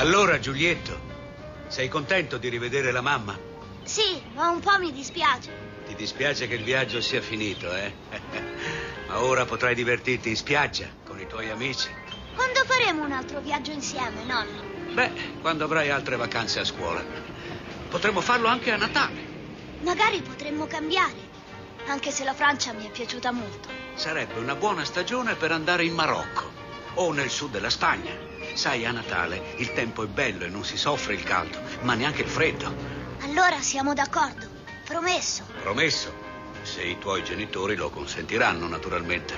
Allora, Giulietto, sei contento di rivedere la mamma? Sì, ma un po' mi dispiace. Ti dispiace che il viaggio sia finito, eh? Ma ora potrai divertirti in spiaggia con i tuoi amici. Quando faremo un altro viaggio insieme, nonno? Beh, quando avrai altre vacanze a scuola. Potremmo farlo anche a Natale. Magari potremmo cambiare, anche se la Francia mi è piaciuta molto. Sarebbe una buona stagione per andare in Marocco o nel sud della Spagna. Sai, a Natale il tempo è bello e non si soffre il caldo, ma neanche il freddo. Allora siamo d'accordo, promesso. Promesso, se i tuoi genitori lo consentiranno, naturalmente.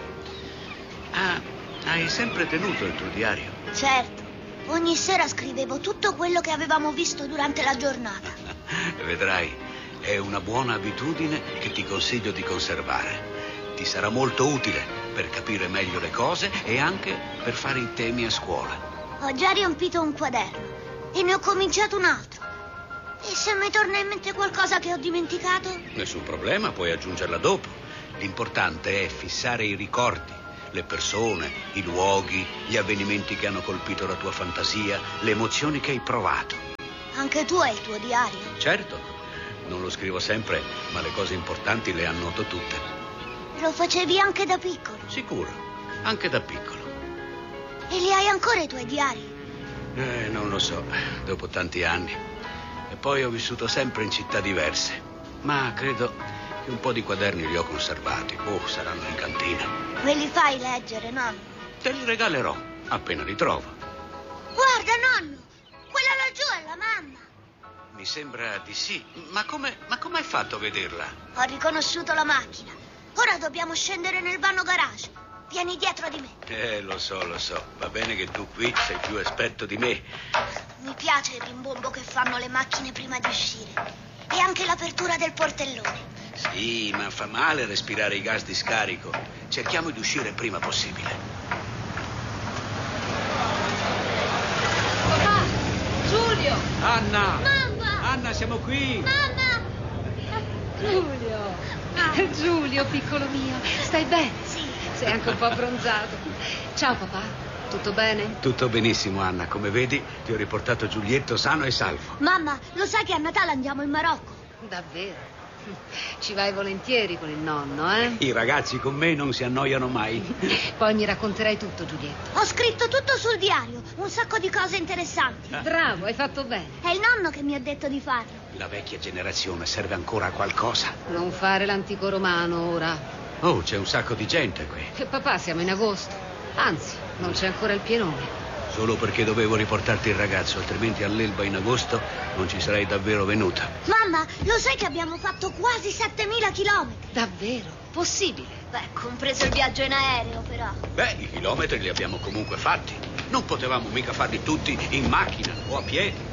Ah, hai sempre tenuto il tuo diario? Certo, ogni sera scrivevo tutto quello che avevamo visto durante la giornata. Vedrai, è una buona abitudine che ti consiglio di conservare. Ti sarà molto utile per capire meglio le cose e anche per fare i temi a scuola. Ho già riempito un quaderno e ne ho cominciato un altro. E se mi torna in mente qualcosa che ho dimenticato? Nessun problema, puoi aggiungerla dopo. L'importante è fissare i ricordi, le persone, i luoghi, gli avvenimenti che hanno colpito la tua fantasia, le emozioni che hai provato. Anche tu hai il tuo diario? Certo, non lo scrivo sempre, ma le cose importanti le annoto tutte. Lo facevi anche da piccolo? Sicuro, anche da piccolo. E li hai ancora i tuoi diari? Non lo so, dopo tanti anni. E poi ho vissuto sempre in città diverse. Ma credo che un po' di quaderni li ho conservati. Saranno in cantina. Me li fai leggere, nonno? Te li regalerò, appena li trovo. Guarda, nonno! Quella laggiù è la mamma! Mi sembra di sì. Ma come hai fatto a vederla? Ho riconosciuto la macchina. Ora dobbiamo scendere nel vano garage. Vieni dietro di me. Lo so. Va bene che tu qui sei più esperto di me. Mi piace il rimbombo che fanno le macchine prima di uscire. E anche l'apertura del portellone. Sì, ma fa male respirare i gas di scarico. Cerchiamo di uscire il prima possibile. Papà! Giulio! Anna! Mamma! Anna, siamo qui! Mamma! Giulio! Giulio, piccolo mio, stai bene? Sì. Sei anche un po' abbronzato. Ciao papà, tutto bene? Tutto benissimo, Anna. Come vedi, ti ho riportato Giulietto sano e salvo. Mamma, lo sai che a Natale andiamo in Marocco? Davvero? Ci vai volentieri con il nonno, eh? I ragazzi con me non si annoiano mai. Poi mi racconterai tutto, Giulietto. Ho scritto tutto sul diario, un sacco di cose interessanti. Bravo, hai fatto bene. È il nonno che mi ha detto di farlo. La vecchia generazione serve ancora a qualcosa. Non fare l'antico romano ora. Oh, c'è un sacco di gente qui. Che papà, siamo in agosto. Anzi, non c'è ancora il pienone. Solo perché dovevo riportarti il ragazzo, altrimenti all'Elba in agosto non ci sarei davvero venuta. Mamma, lo sai che abbiamo fatto quasi 7.000 chilometri? Davvero? Possibile? Beh, compreso il viaggio in aereo, però. Beh, i chilometri li abbiamo comunque fatti. Non potevamo mica farli tutti in macchina o a piedi.